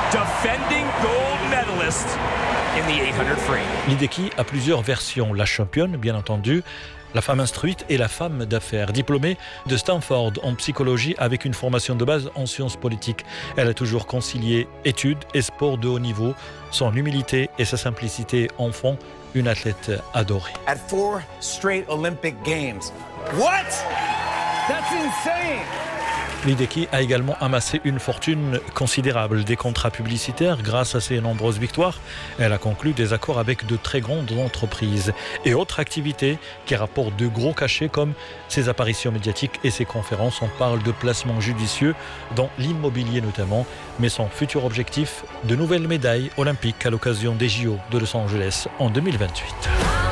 defending gold medalist in the 800 free. Ledecky a plusieurs versions. La championne, bien entendu, la femme instruite et la femme d'affaires. Diplômée de Stanford en psychologie avec une formation de base en sciences politiques. Elle a toujours concilié études et sport de haut niveau. Son humilité et sa simplicité en font une athlète adorée. At 4 straight Olympic Games. What? That's insane! Ledecky a également amassé une fortune considérable, des contrats publicitaires grâce à ses nombreuses victoires. Elle a conclu des accords avec de très grandes entreprises et autres activités qui rapportent de gros cachets comme ses apparitions médiatiques et ses conférences. On parle de placements judicieux dans l'immobilier notamment, mais son futur objectif, de nouvelles médailles olympiques à l'occasion des JO de Los Angeles en 2028.